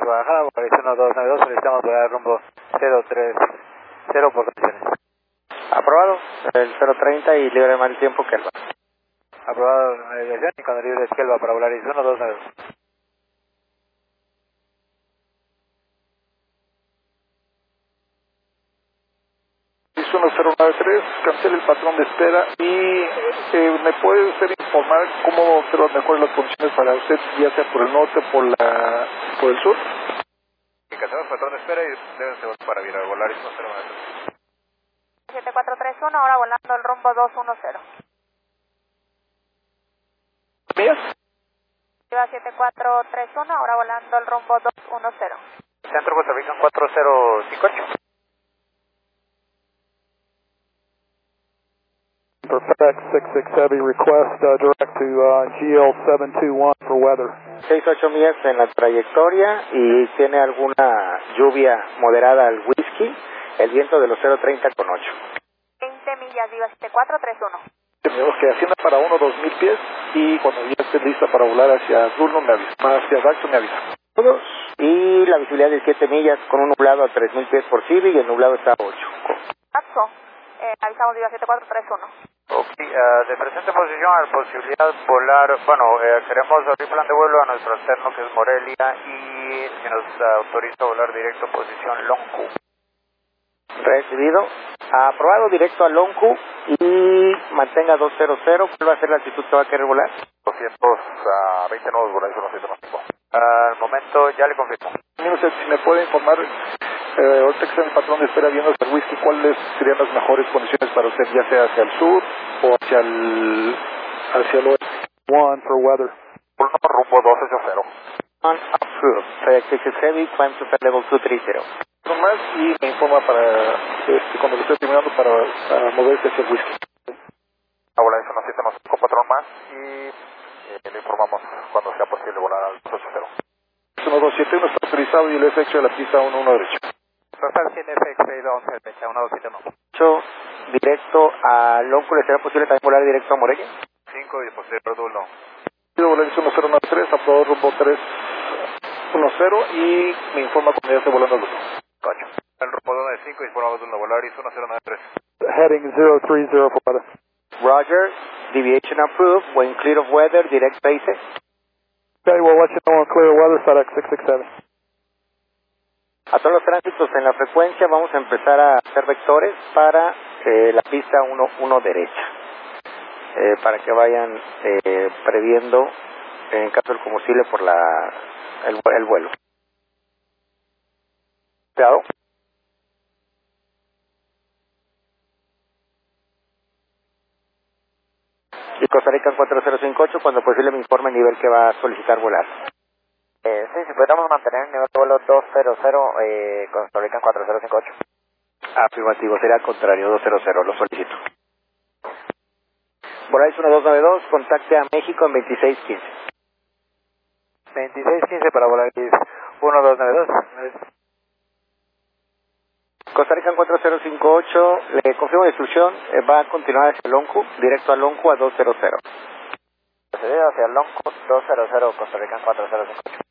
Guadalajara, Volaris 1292, solicitamos volar rumbo 030 por condiciones. Aprobado, el 030 y libre de mal tiempo que Kelva. Aprobado la navegación y cuando libre es Kelva para Volaris 1292. Volaris 1093, cancela el patrón de espera y ¿me puede usted informar cómo observan mejor las condiciones para usted, ya sea por el norte o por el sur? Cancelamos el patrón de espera y deben ser para virar Volaris 1093. 7431, ahora volando el rumbo 210. ¿Mías? Lleva 7431, ahora volando el rumbo 210. Centro Costa Rica 4058. For FedEx 667, request direct to GL 721 for weather. 6-8 millas en la trayectoria y tiene alguna lluvia moderada al whisky, el viento de los 030 con 8. 20 millas, Viva 7431. Tenemos que ascienda para 2000 pies y cuando ya esté lista para volar hacia Durno me avisa, hacia Daxo me avisa. Todos. Y la visibilidad de 7 millas con un nublado a 3000 pies por Civi y el nublado está a 8. Axo, avisamos Viva 7431. Ok, de presente posición a la posibilidad de volar, bueno, queremos abrir plan de vuelo a nuestro alterno que es Morelia y que nos autoriza a volar directo a posición Loncu. Recibido. Aprobado directo a Loncu y mantenga 200. ¿Cuál va a ser la altitud que va a querer volar? 220 nuevos Volaris 1795. Al momento ya le confirmo. Mire usted, si me puede informar, ahorita que está en el patrón de espera viendo el whisky, ¿cuáles serían las mejores condiciones para usted, ya sea hacia el sur o hacia el oeste? One for weather. Rumbo 280. Approved. FedEx 6 Heavy, climb to Fed Level 230. Uno más y me informa para cuando lo esté terminando para moverse hacia el whisky. A Volaris 1795, patrón más y le informamos cuando sea posible volar al 280. 1271 está autorizado y el FX de la pista 11 derecho. Total 100 FX 11 derecha, 1271. 8 directo a Loncu. ¿Le será posible también volar directo a Morelia? 5 y posterior Dulno. Volaris 1093, aprobado rumbo 310 y me informa cuando ya esté volando al Durno. Coño. El rumbo 295 y informamos Dulno, Volaris 1093. Heading 030 for weather. Roger. Deviation approved. When clear of weather, direct base. Okay, we'll let you know on clear weather, FedEx 667. A todos los tránsitos en la frecuencia vamos a empezar a hacer vectores para la pista 1 derecha. Para que vayan previendo en caso del combustible por el vuelo. ¿Cuidado? Y Costa Rica 4058, cuando posible me informe el nivel que va a solicitar volar. Sí, si pudiéramos mantener el nivel de vuelo 200, Costa Rica 4058. Afirmativo, sería al contrario, 200, lo solicito. Volaris 1292, contacte a México en 2615. 2615 para Volaris 1292. Costa Rica 4058, le confirmo la instrucción, va a continuar hacia Loncu, directo a Loncu a 200. Proceder hacia Loncu 200, Costa Rica 4058.